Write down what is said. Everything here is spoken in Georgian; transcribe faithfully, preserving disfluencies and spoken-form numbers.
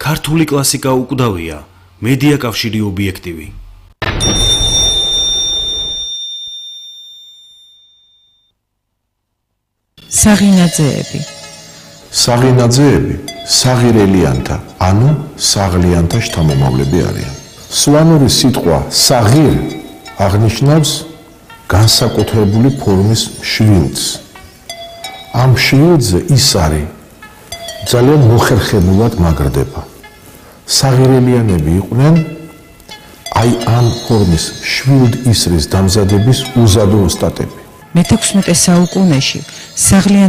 ქართული კლასიკა უკვდავია, მედია კავშირი ობიექტივი. საღინაძეები. საღინაძეები საღირელიანთა, ანუ საღლიანთა შთამომავლები არიან. სვანური სიტყვა საღირ აღნიშნავს განსაკუთრებული ფორმის შვილს. ამ შვილზე ის არის ძალიან მოხერხებულად მაგრდება. საღირელიანები იყვნენ აი ამ ფორმის შვილ ისრის დამზადების უზადო ოსტატები. მეთექვსმეტე საუკუნეში საღლიან